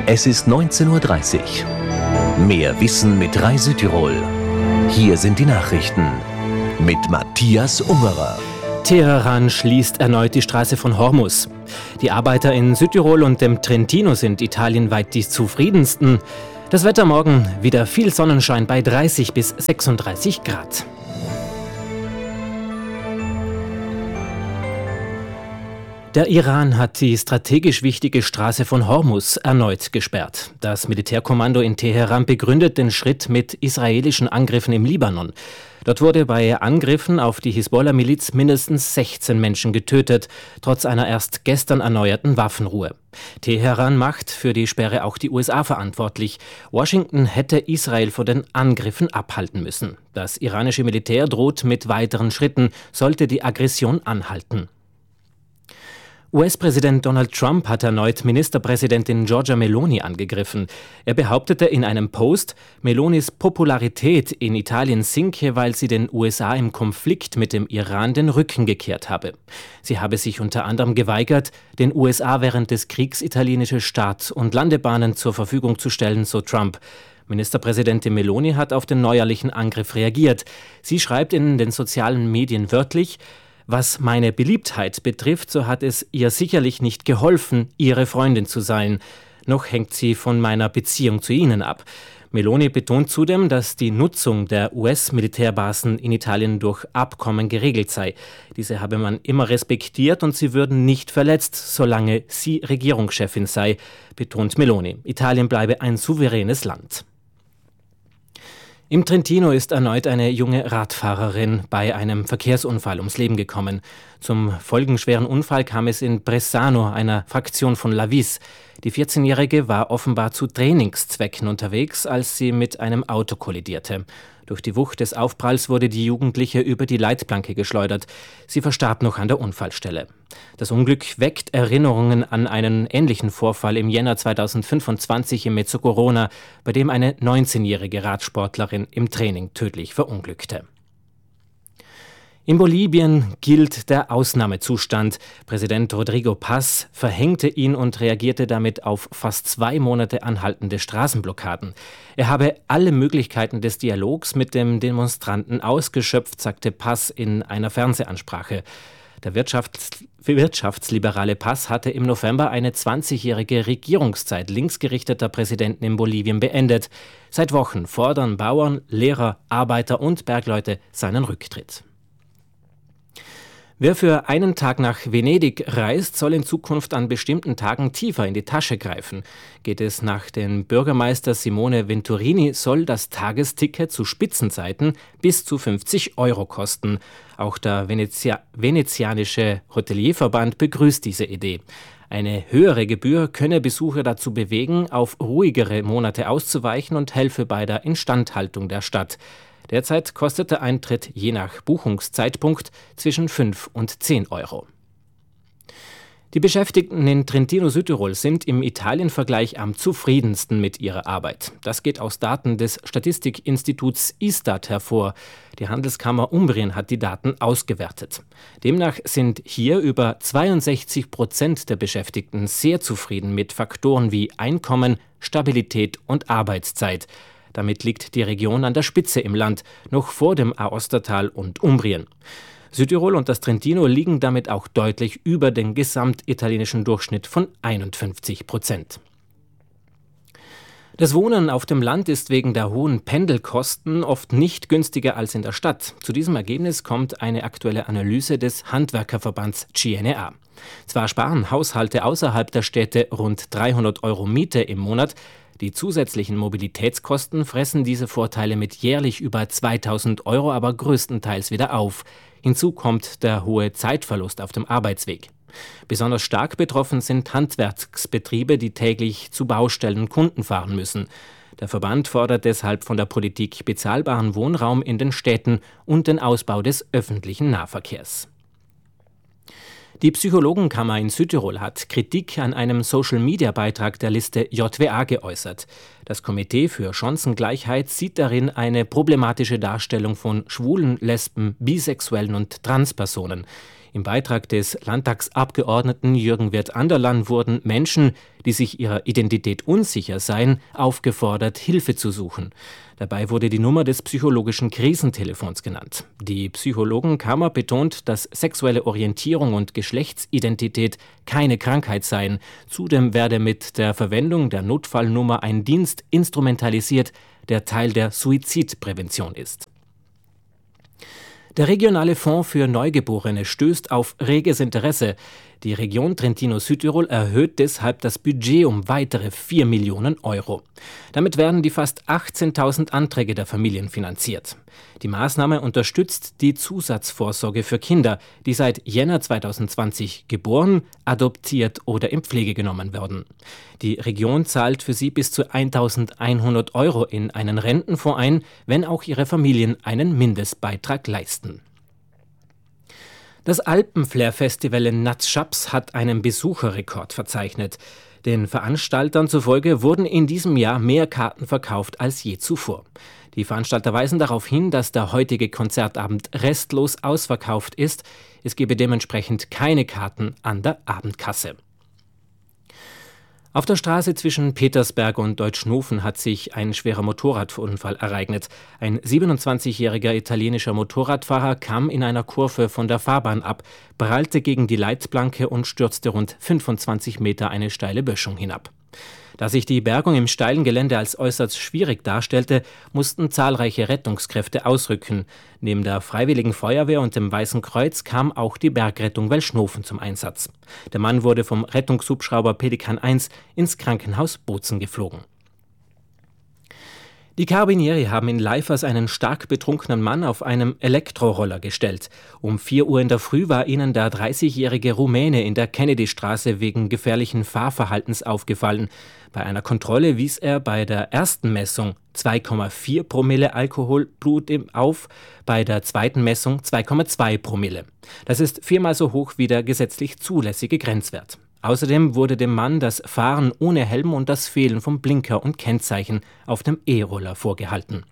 Es ist 19:30 Uhr. Mehr Wissen mit Rai Südtirol. Hier sind die Nachrichten mit Matthias Ungerer. Teheran schließt erneut die Straße von Hormuz. Die Arbeiter in Südtirol und dem Trentino sind italienweit die zufriedensten. Das Wetter morgen wieder viel Sonnenschein bei 30 bis 36 Grad. Der Iran hat die strategisch wichtige Straße von Hormuz erneut gesperrt. Das Militärkommando in Teheran begründet den Schritt mit israelischen Angriffen im Libanon. Dort wurde bei Angriffen auf die Hisbollah-Miliz mindestens 16 Menschen getötet, trotz einer erst gestern erneuerten Waffenruhe. Teheran macht für die Sperre auch die USA verantwortlich. Washington hätte Israel vor den Angriffen abhalten müssen. Das iranische Militär droht mit weiteren Schritten, sollte die Aggression anhalten. US-Präsident Donald Trump hat erneut Ministerpräsidentin Giorgia Meloni angegriffen. Er behauptete in einem Post, Melonis Popularität in Italien sinke, weil sie den USA im Konflikt mit dem Iran den Rücken gekehrt habe. Sie habe sich unter anderem geweigert, den USA während des Kriegs italienische Start- und Landebahnen zur Verfügung zu stellen, so Trump. Ministerpräsidentin Meloni hat auf den neuerlichen Angriff reagiert. Sie schreibt in den sozialen Medien wörtlich: Was meine Beliebtheit betrifft, so hat es ihr sicherlich nicht geholfen, Ihre Freundin zu sein. Noch hängt sie von meiner Beziehung zu Ihnen ab. Meloni betont zudem, dass die Nutzung der US-Militärbasen in Italien durch Abkommen geregelt sei. Diese habe man immer respektiert und sie würden nicht verletzt, solange sie Regierungschefin sei, betont Meloni. Italien bleibe ein souveränes Land. Im Trentino ist erneut eine junge Radfahrerin bei einem Verkehrsunfall ums Leben gekommen. Zum folgenschweren Unfall kam es in Bressano, einer Fraktion von Lavis. Die 14-Jährige war offenbar zu Trainingszwecken unterwegs, als sie mit einem Auto kollidierte. Durch die Wucht des Aufpralls wurde die Jugendliche über die Leitplanke geschleudert. Sie verstarb noch an der Unfallstelle. Das Unglück weckt Erinnerungen an einen ähnlichen Vorfall im Jänner 2025 in Mezzocorona, bei dem eine 19-jährige Radsportlerin im Training tödlich verunglückte. In Bolivien gilt der Ausnahmezustand. Präsident Rodrigo Paz verhängte ihn und reagierte damit auf fast 2 Monate anhaltende Straßenblockaden. Er habe alle Möglichkeiten des Dialogs mit dem Demonstranten ausgeschöpft, sagte Paz in einer Fernsehansprache. Der wirtschaftsliberale Paz hatte im November eine 20-jährige Regierungszeit linksgerichteter Präsidenten in Bolivien beendet. Seit Wochen fordern Bauern, Lehrer, Arbeiter und Bergleute seinen Rücktritt. Wer für einen Tag nach Venedig reist, soll in Zukunft an bestimmten Tagen tiefer in die Tasche greifen. Geht es nach dem Bürgermeister Simone Venturini, soll das Tagesticket zu Spitzenzeiten bis zu 50 € kosten. Auch der venezianische Hotelierverband begrüßt diese Idee. Eine höhere Gebühr könne Besucher dazu bewegen, auf ruhigere Monate auszuweichen und helfe bei der Instandhaltung der Stadt. Derzeit kostet der Eintritt je nach Buchungszeitpunkt zwischen 5 und 10 €. Die Beschäftigten in Trentino Südtirol sind im Italienvergleich am zufriedensten mit ihrer Arbeit. Das geht aus Daten des Statistikinstituts Istat hervor. Die Handelskammer Umbrien hat die Daten ausgewertet. Demnach sind hier über 62% der Beschäftigten sehr zufrieden mit Faktoren wie Einkommen, Stabilität und Arbeitszeit. Damit liegt die Region an der Spitze im Land, noch vor dem Aostatal und Umbrien. Südtirol und das Trentino liegen damit auch deutlich über den gesamtitalienischen Durchschnitt von 51%. Das Wohnen auf dem Land ist wegen der hohen Pendelkosten oft nicht günstiger als in der Stadt. Zu diesem Ergebnis kommt eine aktuelle Analyse des Handwerkerverbands CNA. Zwar sparen Haushalte außerhalb der Städte rund 300 € Miete im Monat, die zusätzlichen Mobilitätskosten fressen diese Vorteile mit jährlich über 2.000 € aber größtenteils wieder auf. Hinzu kommt der hohe Zeitverlust auf dem Arbeitsweg. Besonders stark betroffen sind Handwerksbetriebe, die täglich zu Baustellen und Kunden fahren müssen. Der Verband fordert deshalb von der Politik bezahlbaren Wohnraum in den Städten und den Ausbau des öffentlichen Nahverkehrs. Die Psychologenkammer in Südtirol hat Kritik an einem Social-Media-Beitrag der Liste JWA geäußert. Das Komitee für Chancengleichheit sieht darin eine problematische Darstellung von Schwulen, Lesben, Bisexuellen und Transpersonen. Im Beitrag des Landtagsabgeordneten Jürgen Wirth-Anderlan wurden Menschen, die sich ihrer Identität unsicher seien, aufgefordert, Hilfe zu suchen. Dabei wurde die Nummer des psychologischen Krisentelefons genannt. Die Psychologenkammer betont, dass sexuelle Orientierung und Geschlechtsidentität keine Krankheit seien. Zudem werde mit der Verwendung der Notfallnummer ein Dienst instrumentalisiert, der Teil der Suizidprävention ist. Der regionale Fonds für Neugeborene stößt auf reges Interesse. Die Region Trentino-Südtirol erhöht deshalb das Budget um weitere 4 Millionen Euro. Damit werden die fast 18.000 Anträge der Familien finanziert. Die Maßnahme unterstützt die Zusatzvorsorge für Kinder, die seit Jänner 2020 geboren, adoptiert oder in Pflege genommen werden. Die Region zahlt für sie bis zu 1.100 Euro in einen Rentenfonds ein, wenn auch ihre Familien einen Mindestbeitrag leisten. Das Alpenflair-Festival in Natschapps hat einen Besucherrekord verzeichnet. Den Veranstaltern zufolge wurden in diesem Jahr mehr Karten verkauft als je zuvor. Die Veranstalter weisen darauf hin, dass der heutige Konzertabend restlos ausverkauft ist. Es gebe dementsprechend keine Karten an der Abendkasse. Auf der Straße zwischen Petersberg und Deutschnofen hat sich ein schwerer Motorradunfall ereignet. Ein 27-jähriger italienischer Motorradfahrer kam in einer Kurve von der Fahrbahn ab, prallte gegen die Leitplanke und stürzte rund 25 Meter eine steile Böschung hinab. Da sich die Bergung im steilen Gelände als äußerst schwierig darstellte, mussten zahlreiche Rettungskräfte ausrücken. Neben der Freiwilligen Feuerwehr und dem Weißen Kreuz kam auch die Bergrettung Welschnofen zum Einsatz. Der Mann wurde vom Rettungshubschrauber Pelikan 1 ins Krankenhaus Bozen geflogen. Die Carabinieri haben in Leifers einen stark betrunkenen Mann auf einem Elektroroller gestellt. Um 4 Uhr in der Früh war ihnen der 30-jährige Rumäne in der Kennedystraße wegen gefährlichen Fahrverhaltens aufgefallen. Bei einer Kontrolle wies er bei der ersten Messung 2,4 Promille Alkoholblut auf, bei der zweiten Messung 2,2 Promille. Das ist 4-mal so hoch wie der gesetzlich zulässige Grenzwert. Außerdem wurde dem Mann das Fahren ohne Helm und das Fehlen von Blinker und Kennzeichen auf dem E-Roller vorgehalten.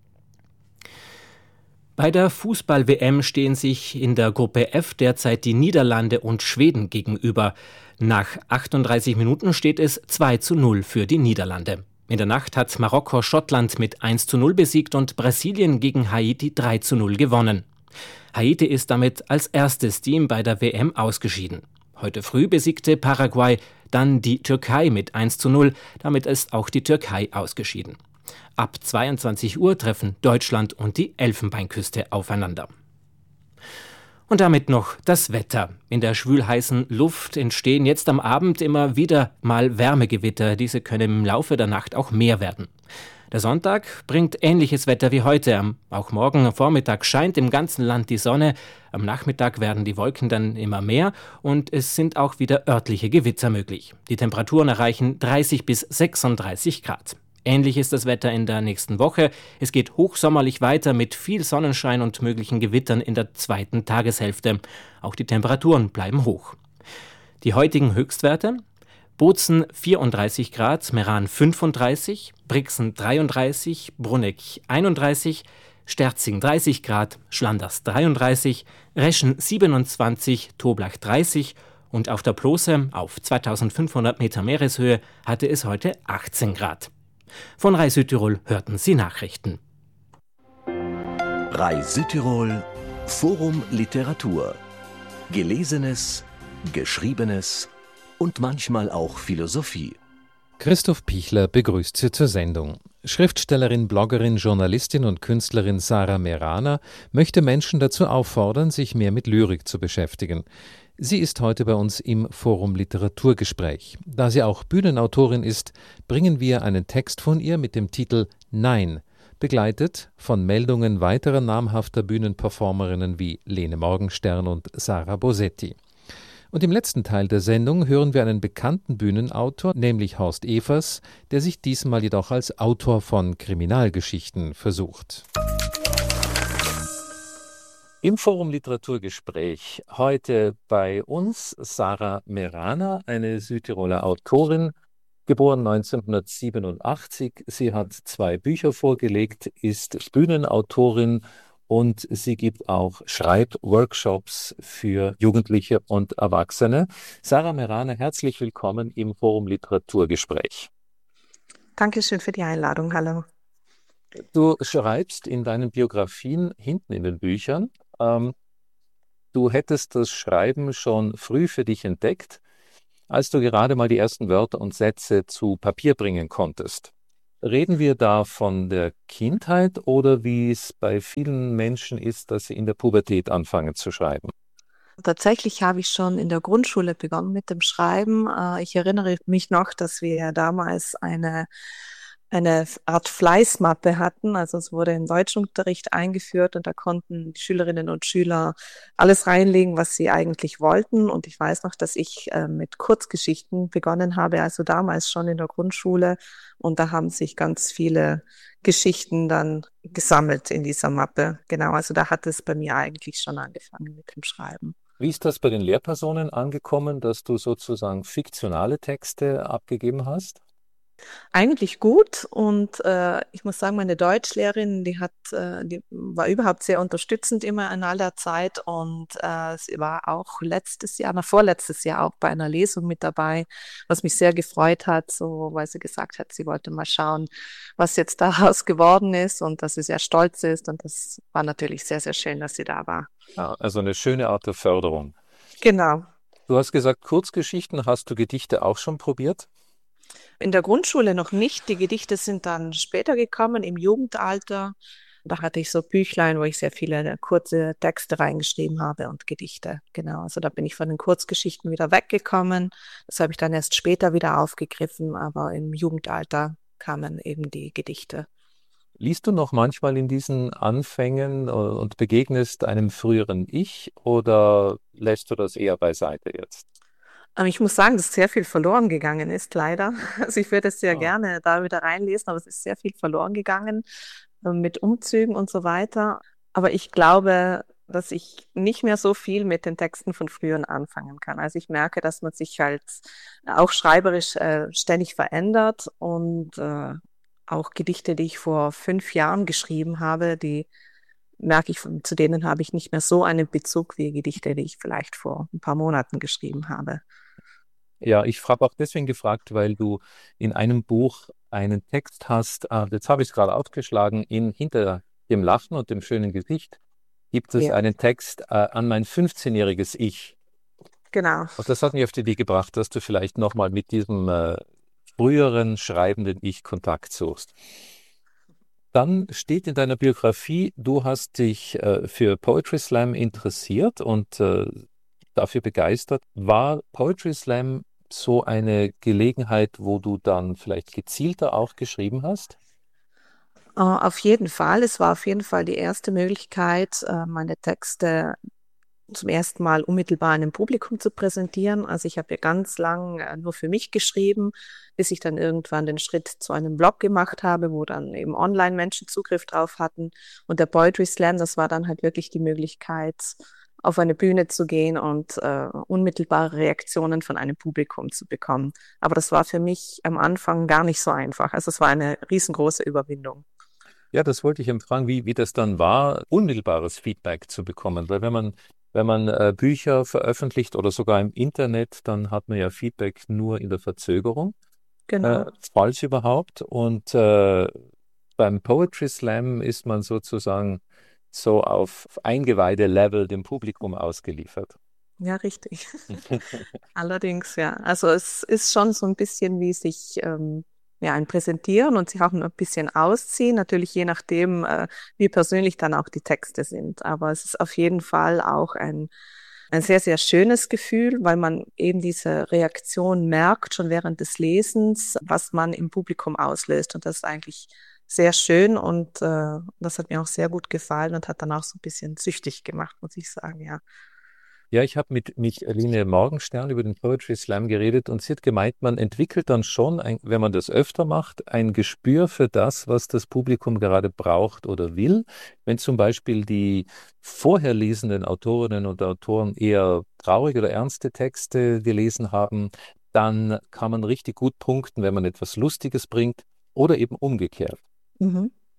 Bei der Fußball-WM stehen sich in der Gruppe F derzeit die Niederlande und Schweden gegenüber. Nach 38 Minuten steht es 2:0 für die Niederlande. In der Nacht hat Marokko Schottland mit 1:0 besiegt und Brasilien gegen Haiti 3:0 gewonnen. Haiti ist damit als erstes Team bei der WM ausgeschieden. Heute früh besiegte Paraguay dann die Türkei mit 1:0, damit ist auch die Türkei ausgeschieden. Ab 22 Uhr treffen Deutschland und die Elfenbeinküste aufeinander. Und damit noch das Wetter. In der schwülheißen Luft entstehen jetzt am Abend immer wieder mal Wärmegewitter. Diese können im Laufe der Nacht auch mehr werden. Der Sonntag bringt ähnliches Wetter wie heute. Auch morgen Vormittag scheint im ganzen Land die Sonne. Am Nachmittag werden die Wolken dann immer mehr und es sind auch wieder örtliche Gewitter möglich. Die Temperaturen erreichen 30 bis 36 Grad. Ähnlich ist das Wetter in der nächsten Woche. Es geht hochsommerlich weiter mit viel Sonnenschein und möglichen Gewittern in der zweiten Tageshälfte. Auch die Temperaturen bleiben hoch. Die heutigen Höchstwerte: Bozen 34 Grad, Meran 35, Brixen 33, Bruneck 31, Sterzing 30 Grad, Schlanders 33, Reschen 27, Toblach 30 und auf der Plose auf 2500 Meter Meereshöhe hatte es heute 18 Grad. Von Rai Südtirol hörten Sie Nachrichten. Rai Südtirol, Forum Literatur. Gelesenes, Geschriebenes und manchmal auch Philosophie. Christoph Pichler begrüßt Sie zur Sendung. Schriftstellerin, Bloggerin, Journalistin und Künstlerin Sarah Merana möchte Menschen dazu auffordern, sich mehr mit Lyrik zu beschäftigen. Sie ist heute bei uns im Forum Literaturgespräch. Da sie auch Bühnenautorin ist, bringen wir einen Text von ihr mit dem Titel Nein, begleitet von Meldungen weiterer namhafter Bühnenperformerinnen wie Lene Morgenstern und Sarah Bosetti. Und im letzten Teil der Sendung hören wir einen bekannten Bühnenautor, nämlich Horst Evers, der sich diesmal jedoch als Autor von Kriminalgeschichten versucht. Im Forum Literaturgespräch heute bei uns Sarah Merana, eine Südtiroler Autorin, geboren 1987. Sie hat 2 Bücher vorgelegt, ist Bühnenautorin und sie gibt auch Schreibworkshops für Jugendliche und Erwachsene. Sarah Merana, herzlich willkommen im Forum Literaturgespräch. Dankeschön für die Einladung. Hallo. Du schreibst in deinen Biografien hinten in den Büchern, du hättest das Schreiben schon früh für dich entdeckt, als du gerade mal die ersten Wörter und Sätze zu Papier bringen konntest. Reden wir da von der Kindheit oder wie es bei vielen Menschen ist, dass sie in der Pubertät anfangen zu schreiben? Tatsächlich habe ich schon in der Grundschule begonnen mit dem Schreiben. Ich erinnere mich noch, dass wir damals eine Art Fleißmappe hatten. Also es wurde im Deutschunterricht eingeführt und da konnten die Schülerinnen und Schüler alles reinlegen, was sie eigentlich wollten. Und ich weiß noch, dass ich mit Kurzgeschichten begonnen habe, also damals schon in der Grundschule. Und da haben sich ganz viele Geschichten dann gesammelt in dieser Mappe. Genau, also da hat es bei mir eigentlich schon angefangen mit dem Schreiben. Wie ist das bei den Lehrpersonen angekommen, dass du sozusagen fiktionale Texte abgegeben hast? Eigentlich gut und ich muss sagen, meine Deutschlehrerin, die war überhaupt sehr unterstützend immer in all der Zeit und sie war auch vorletztes Jahr auch bei einer Lesung mit dabei, was mich sehr gefreut hat, so weil sie gesagt hat, sie wollte mal schauen, was jetzt daraus geworden ist und dass sie sehr stolz ist und das war natürlich sehr, sehr schön, dass sie da war. Ja, also eine schöne Art der Förderung. Genau. Du hast gesagt, Kurzgeschichten, hast du Gedichte auch schon probiert? In der Grundschule noch nicht. Die Gedichte sind dann später gekommen, im Jugendalter. Da hatte ich so Büchlein, wo ich sehr viele kurze Texte reingeschrieben habe und Gedichte. Genau, also da bin ich von den Kurzgeschichten wieder weggekommen. Das habe ich dann erst später wieder aufgegriffen, aber im Jugendalter kamen eben die Gedichte. Liest du noch manchmal in diesen Anfängen und begegnest einem früheren Ich oder lässt du das eher beiseite jetzt? Ich muss sagen, dass sehr viel verloren gegangen ist, leider. Also ich würde es sehr Ah. gerne da wieder reinlesen, aber es ist sehr viel verloren gegangen mit Umzügen und so weiter. Aber ich glaube, dass ich nicht mehr so viel mit den Texten von früher anfangen kann. Also ich merke, dass man sich halt auch schreiberisch ständig verändert und auch Gedichte, die ich vor 5 Jahren geschrieben habe, die merke ich, zu denen habe ich nicht mehr so einen Bezug wie Gedichte, die ich vielleicht vor ein paar Monaten geschrieben habe. Ja, ich habe auch deswegen gefragt, weil du in einem Buch einen Text hast, jetzt habe ich es gerade aufgeschlagen, hinter dem Lachen und dem schönen Gesicht gibt es Ja, einen Text an mein 15-jähriges Ich. genau. Und das hat mich auf die Idee gebracht, dass du vielleicht nochmal mit diesem früheren schreibenden Ich Kontakt suchst. Dann steht in deiner Biografie, du hast dich für Poetry Slam interessiert und dafür begeistert. War Poetry Slam so eine Gelegenheit, wo du dann vielleicht gezielter auch geschrieben hast? Auf jeden Fall. Es war auf jeden Fall die erste Möglichkeit, meine Texte zum ersten Mal unmittelbar einem Publikum zu präsentieren. Also ich habe ja ganz lang nur für mich geschrieben, bis ich dann irgendwann den Schritt zu einem Blog gemacht habe, wo dann eben Online-Menschen Zugriff drauf hatten. Und der Poetry Slam, das war dann halt wirklich die Möglichkeit, auf eine Bühne zu gehen und unmittelbare Reaktionen von einem Publikum zu bekommen. Aber das war für mich am Anfang gar nicht so einfach. Also es war eine riesengroße Überwindung. Ja, das wollte ich eben fragen, wie das dann war, unmittelbares Feedback zu bekommen. Weil wenn man Bücher veröffentlicht oder sogar im Internet, dann hat man ja Feedback nur in der Verzögerung, Genau. falls überhaupt. Und beim Poetry Slam ist man sozusagen so auf Eingeweide-Level dem Publikum ausgeliefert. Ja, richtig. Allerdings, ja. Also es ist schon so ein bisschen wie sich ja, ein Präsentieren und sich auch ein bisschen ausziehen. Natürlich je nachdem, wie persönlich dann auch die Texte sind. Aber es ist auf jeden Fall auch ein sehr, sehr schönes Gefühl, weil man eben diese Reaktion merkt, schon während des Lesens, was man im Publikum auslöst. Und das ist eigentlich sehr schön und das hat mir auch sehr gut gefallen und hat dann auch so ein bisschen süchtig gemacht, muss ich sagen, ja. Ja, ich habe mit Aline Morgenstern über den Poetry Slam geredet und sie hat gemeint, man entwickelt dann schon, wenn man das öfter macht, ein Gespür für das, was das Publikum gerade braucht oder will. Wenn zum Beispiel die vorher lesenden Autorinnen und Autoren eher traurige oder ernste Texte gelesen haben, dann kann man richtig gut punkten, wenn man etwas Lustiges bringt oder eben umgekehrt. Mhm.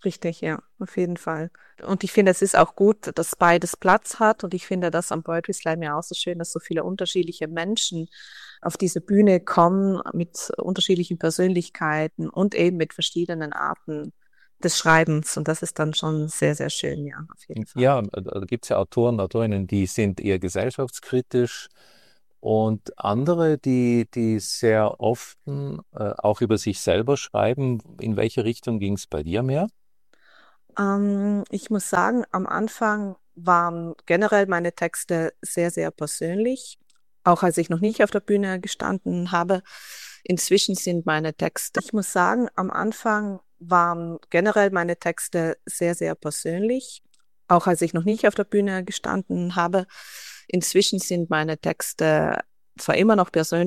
Richtig, ja, auf jeden Fall. Und ich finde, es ist auch gut, dass beides Platz hat. Und ich finde das am Poetry Slam ja auch so schön, dass so viele unterschiedliche Menschen auf diese Bühne kommen mit unterschiedlichen Persönlichkeiten und eben mit verschiedenen Arten des Schreibens. Und das ist dann schon sehr, sehr schön, ja, auf jeden Fall. Ja, da gibt es ja Autoren, Autorinnen, die sind eher gesellschaftskritisch und andere, die sehr offen auch über sich selber schreiben. In welche Richtung ging es bei dir mehr? Ich muss sagen, am Anfang waren generell meine Texte sehr, sehr persönlich, auch als ich noch nicht auf der Bühne gestanden habe. Inzwischen sind meine Texte, ich muss sagen, am Anfang waren generell meine Texte sehr, sehr persönlich, auch als ich noch nicht auf der Bühne gestanden habe. Inzwischen sind meine Texte zwar immer noch persönlich,